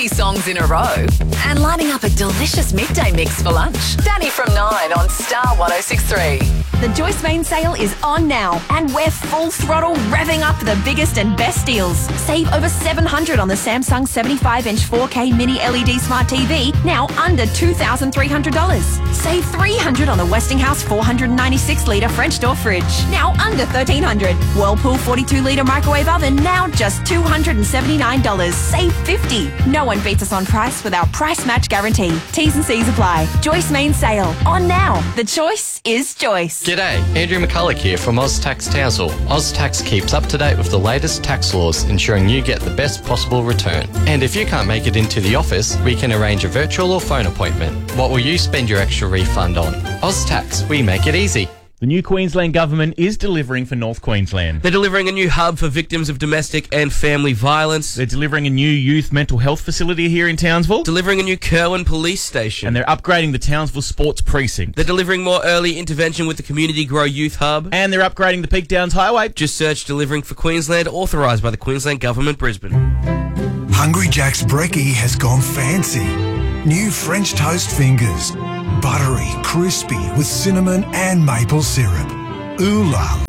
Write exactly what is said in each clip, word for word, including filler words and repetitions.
songs in a row and lining up a delicious midday mix for lunch. Danny from nine on Star one oh six point three. The Joyce Main sale is on now, and we're full throttle revving up the biggest and best deals. Save over seven hundred dollars on the Samsung seventy-five inch four K Mini L E D Smart T V, now under two thousand three hundred dollars. Save three hundred dollars on the Westinghouse four hundred ninety-six litre French door fridge, now under thirteen hundred dollars. Whirlpool forty-two litre microwave oven, now just two hundred seventy-nine dollars. Save fifty dollars. No one beats us on price with our price match guarantee. T's and C's apply. Joyce Main sale, on now. The choice is Joyce. G'day, Andrew McCulloch here from OzTax Townsville. OzTax keeps up to date with the latest tax laws, ensuring you get the best possible return. And if you can't make it into the office, we can arrange a virtual or phone appointment. What will you spend your extra refund on? OzTax, we make it easy. The new Queensland government is delivering for North Queensland. They're delivering a new hub for victims of domestic and family violence. They're delivering a new youth mental health facility here in Townsville. Delivering a new Kerwin police station. And they're upgrading the Townsville Sports Precinct. They're delivering more early intervention with the Community Grow Youth Hub. And they're upgrading the Peak Downs Highway. Just search Delivering for Queensland, authorised by the Queensland Government, Brisbane. Hungry Jack's Brekkie has gone fancy. New French toast fingers. Buttery, crispy with cinnamon and maple syrup. Ooh la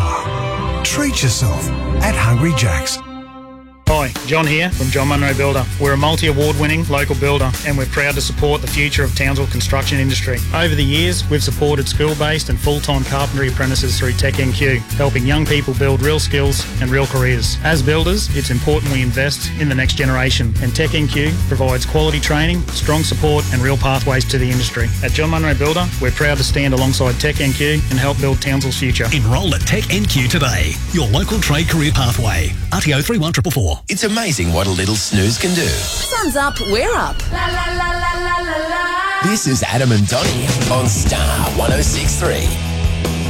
la. Treat yourself at Hungry Jack's. Hi, John here from John Munro Builder. We're a multi-award winning local builder and we're proud to support the future of Townsville construction industry. Over the years, we've supported school-based and full-time carpentry apprentices through Tech N Q, helping young people build real skills and real careers. As builders, it's important we invest in the next generation, and Tech N Q provides quality training, strong support and real pathways to the industry. At John Munro Builder, we're proud to stand alongside Tech N Q and help build Townsville's future. Enrol at Tech N Q today, your local trade career pathway. R T O three one four four four. It's amazing what a little snooze can do. Sun's up, we're up. La la la la la la la. This is Adam and Donnie on Star one oh six point three.